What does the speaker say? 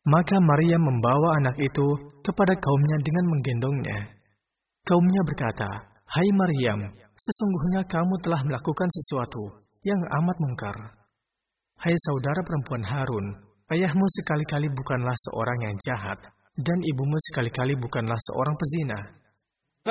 Maka Maria membawa anak itu kepada kaumnya dengan menggendongnya. Kaumnya berkata, "Hai Maryam, sesungguhnya kamu telah melakukan sesuatu yang amat mungkar. Hai saudara perempuan Harun, ayahmu sekali-kali bukanlah seorang yang jahat, dan ibumu sekali-kali bukanlah seorang pezina.